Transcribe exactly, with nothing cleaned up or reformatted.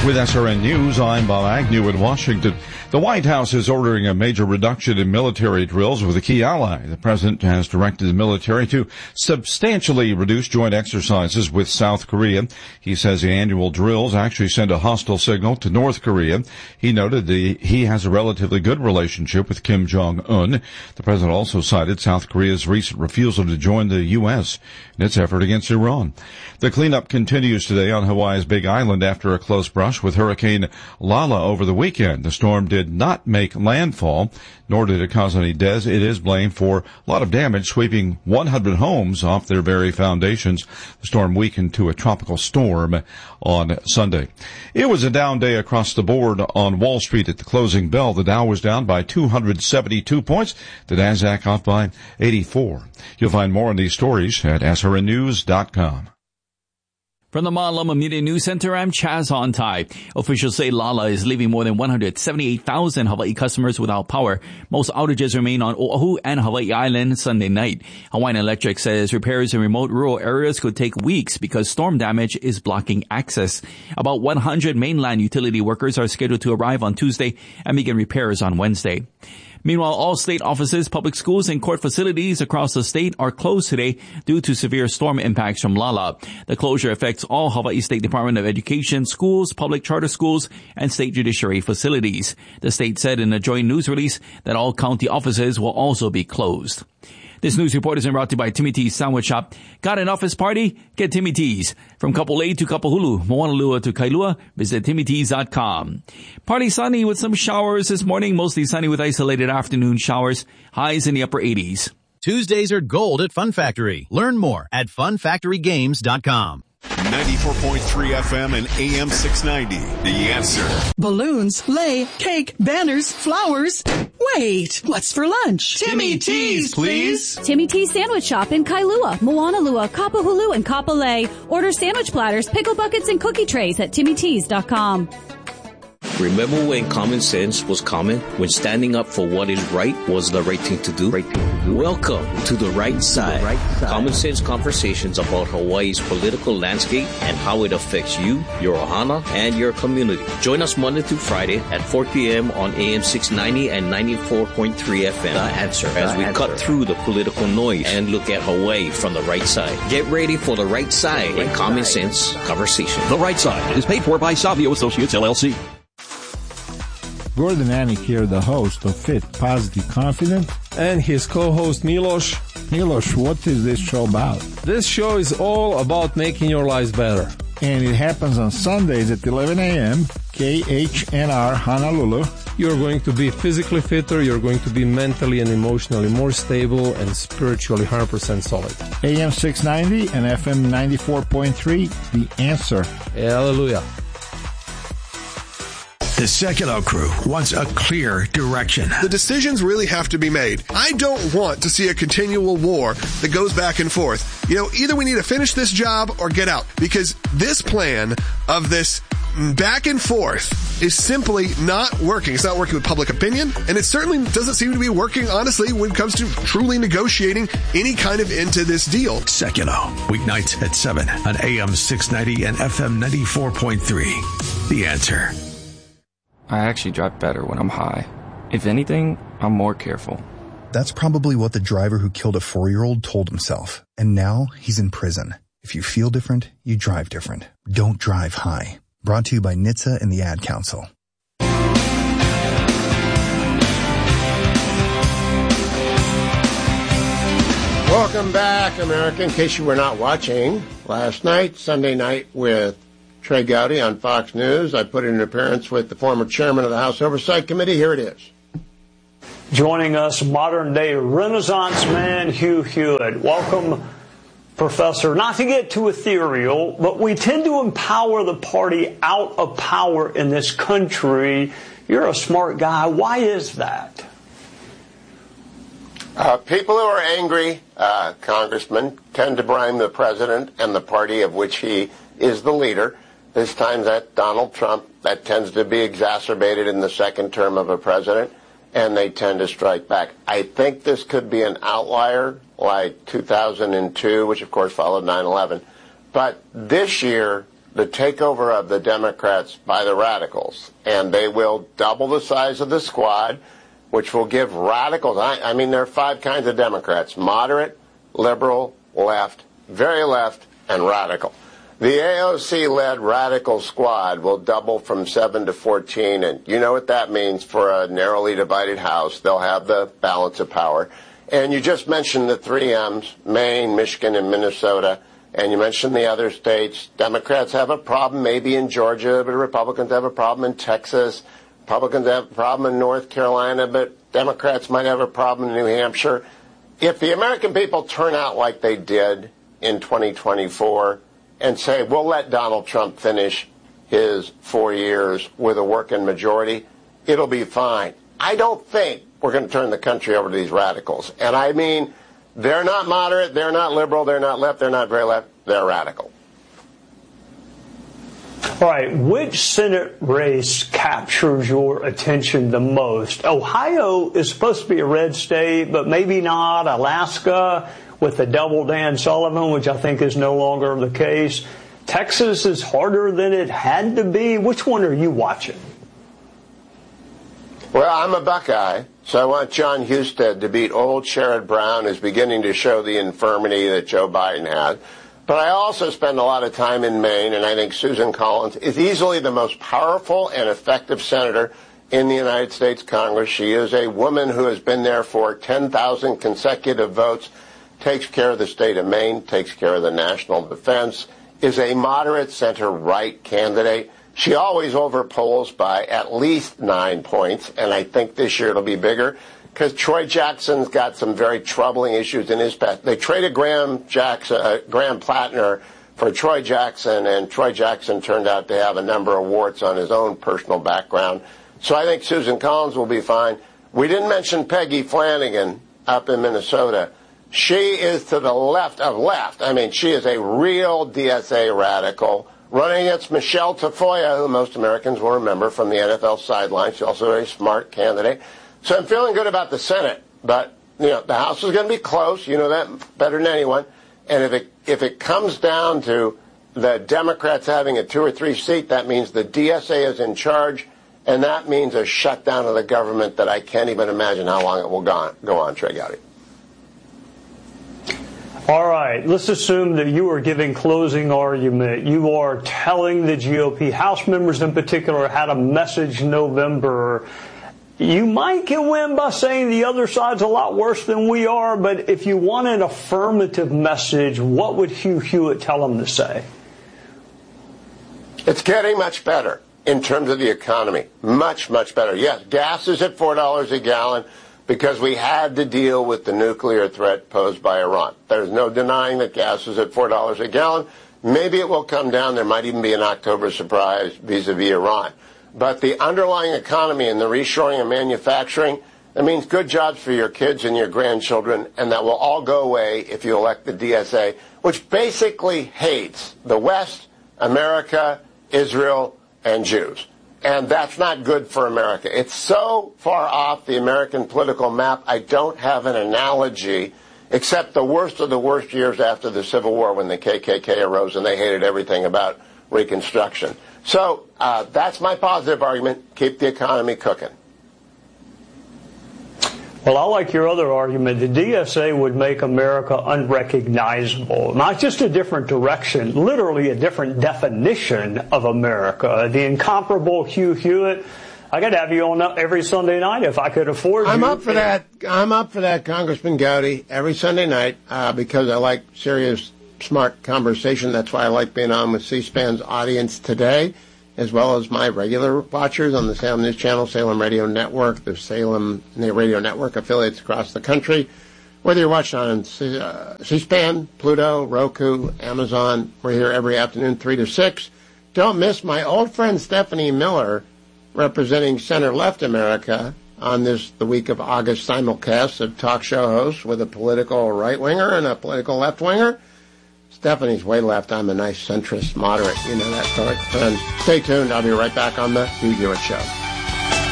With S R N News, I'm Bob Agnew in Washington. The White House is ordering a major reduction in military drills with a key ally. The president has directed the military to substantially reduce joint exercises with South Korea. He says the annual drills actually send a hostile signal to North Korea. He noted that he has a relatively good relationship with Kim Jong-un. The president also cited South Korea's recent refusal to join the U S in its effort against Iran. The cleanup continues today on Hawaii's Big Island after a close brush with Hurricane Lala over the weekend. The storm did not make landfall, nor did it cause any deaths. It is blamed for a lot of damage, sweeping one hundred homes off their very foundations. The storm weakened to a tropical storm on Sunday. It was a down day across the board on Wall Street at the closing bell. The Dow was down by two hundred seventy-two points. The Nasdaq off by eighty-four. You'll find more on these stories at S R N news dot com. From the Ma'alama Media News Center, I'm Chaz Ontai. Officials say Lala is leaving more than one hundred seventy-eight thousand Hawaii customers without power. Most outages remain on Oahu and Hawaii Island Sunday night. Hawaiian Electric says repairs in remote rural areas could take weeks because storm damage is blocking access. About one hundred mainland utility workers are scheduled to arrive on Tuesday and begin repairs on Wednesday. Meanwhile, all state offices, public schools, and court facilities across the state are closed today due to severe storm impacts from Lala. The closure affects all Hawaii State Department of Education schools, public charter schools, and state judiciary facilities. The state said in a joint news release that all county offices will also be closed. This news report is brought to you by Timmy T's Sandwich Shop. Got an office party? Get Timmy T's. From Kapolei to Kapahulu, Moanalua to Kailua, visit timmy t's dot com. Partly sunny with some showers this morning, mostly sunny with isolated afternoon showers. Highs in the upper eighties. Tuesdays are gold at Fun Factory. Learn more at fun factory games dot com. ninety-four point three F M and A M six ninety. The Answer. Balloons, lei, cake, banners, flowers. Wait, what's for lunch? Timmy T's, please. Timmy T's Sandwich Shop in Kailua, Moanalua, Kapahulu, and Kapolei. Order sandwich platters, pickle buckets, and cookie trays at timmy t's dot com. Remember when common sense was common? When standing up for what is right was the right thing to do? Right thing to do. Welcome to the right side. The right side. Common sense conversations about Hawaii's political landscape and how it affects you, your ohana, and your community. Join us Monday through Friday at four p.m. on A M six ninety and ninety-four point three F M. The Answer. As the we answer. cut through the political noise and look at Hawaii from the right side. Get ready for the right side right in common side. sense conversation. The Right Side is paid for by Savio Associates, L L C. Gordon Anik here, the host of Fit, Positive, Confident. And his co-host Milos. Milos, what is this show about? This show is all about making your lives better. And it happens on Sundays at eleven a.m., K H N R Honolulu. You're going to be physically fitter, you're going to be mentally and emotionally more stable, and spiritually one hundred percent solid. A M six ninety and F M ninety-four point three, The Answer. Hallelujah. The Secular crew wants a clear direction. The decisions really have to be made. I don't want to see a continual war that goes back and forth. You know, either we need to finish this job or get out, because this plan of this back and forth is simply not working. It's not working with public opinion, and it certainly doesn't seem to be working, honestly, when it comes to truly negotiating any kind of end to this deal. Secular, weeknights at seven on A M six ninety and F M ninety-four point three. The Answer. I actually drive better when I'm high. If anything, I'm more careful. That's probably what the driver who killed a four-year-old told himself. And now he's in prison. If you feel different, you drive different. Don't drive high. Brought to you by N H T S A and the Ad Council. Welcome back, America. In case you were not watching last night, Sunday night with Trey Gowdy on Fox News, I put in an appearance with the former chairman of the House Oversight Committee. Here it is. Joining us, modern-day Renaissance man Hugh Hewitt. Welcome, Professor. Not to get too ethereal, but we tend to empower the party out of power in this country. You're a smart guy. Why is that? Uh, people who are angry, uh, congressmen, tend to blame the president and the party of which he is the leader. This time that Donald Trump. That tends to be exacerbated in the second term of a president, and they tend to strike back. I think this could be an outlier like two thousand two, which of course followed nine eleven. But this year, the takeover of the Democrats by the radicals, and they will double the size of the squad, which will give radicals, I, I mean, there are five kinds of Democrats: moderate, liberal, left, very left, and radical. The A O C-led radical squad will double from seven to fourteen, and you know what that means for a narrowly divided House. They'll have the balance of power. And you just mentioned the three M's, Maine, Michigan, and Minnesota, and you mentioned the other states. Democrats have a problem maybe in Georgia, but Republicans have a problem in Texas. Republicans have a problem in North Carolina, but Democrats might have a problem in New Hampshire. If the American people turn out like they did in twenty twenty-four and say, we'll let Donald Trump finish his four years with a working majority, it'll be fine. I don't think we're going to turn the country over to these radicals. And I mean, they're not moderate, they're not liberal, they're not left, they're not very left, they're radical. All right, which Senate race captures your attention the most? Ohio is supposed to be a red state, but maybe not. Alaska with the double Dan Sullivan, which I think is no longer the case. Texas is harder than it had to be. Which one are you watching? Well, I'm a Buckeye, so I want John Husted to beat old Sherrod Brown, who's beginning to show the infirmity that Joe Biden has. But I also spend a lot of time in Maine, and I think Susan Collins is easily the most powerful and effective senator in the United States Congress. She is a woman who has been there for ten thousand consecutive votes, takes care of the state of Maine, takes care of the national defense, is a moderate center-right candidate. She always overpolls by at least nine points, and I think this year it'll be bigger, because Troy Jackson's got some very troubling issues in his past. They traded Graham Jackson, uh, Graham Plattner for Troy Jackson, and Troy Jackson turned out to have a number of warts on his own personal background. So I think Susan Collins will be fine. We didn't mention Peggy Flanagan up in Minnesota. She is to the left of left. I mean, she is a real D S A radical, running against Michelle Tafoya, who most Americans will remember from the N F L sidelines. She's also a very smart candidate. So I'm feeling good about the Senate, but you know the House is going to be close. You know that better than anyone. And if it if it comes down to the Democrats having a two or three seat, that means the D S A is in charge, and that means a shutdown of the government that I can't even imagine how long it will go on. Go on, Trey Gowdy. All right, let's assume that you are giving closing argument. You are telling the G O P House members in particular how to message November. You might get win by saying the other side's a lot worse than we are, but if you want an affirmative message, what would Hugh Hewitt tell them to say? It's getting much better in terms of the economy. Much, much better. Yes, gas is at four dollars a gallon because we had to deal with the nuclear threat posed by Iran. There's no denying that gas is at four dollars a gallon. Maybe it will come down. There might even be an October surprise vis-a-vis Iran. But the underlying economy and the reshoring of manufacturing, that means good jobs for your kids and your grandchildren, and that will all go away if you elect the D S A, which basically hates the West, America, Israel, and Jews. And that's not good for America. It's so far off the American political map, I don't have an analogy except the worst of the worst years after the Civil War when the K K K arose and they hated everything about Reconstruction. So uh, that's my positive argument. Keep the economy cooking. Well, I like your other argument. The D S A would make America unrecognizable. Not just a different direction, literally a different definition of America. The incomparable Hugh Hewitt. I got to have you on every Sunday night if I could afford I'm you. up for that. I'm up for that, Congressman Gowdy, every Sunday night uh, because I like serious, smart conversation. That's why I like being on with C-SPAN's audience today, as well as my regular watchers on the Salem News Channel, Salem Radio Network, the Salem Radio Network affiliates across the country. Whether you're watching on C- uh, C-SPAN, Pluto, Roku, Amazon, we're here every afternoon, three to six. Don't miss my old friend Stephanie Miller, representing Center-Left America, on this, the week of August simulcast of talk show hosts with a political right-winger and a political left-winger. Stephanie's way left. I'm a nice centrist moderate. You know that, friends. Stay tuned. I'll be right back on the Hugh Hewitt Show.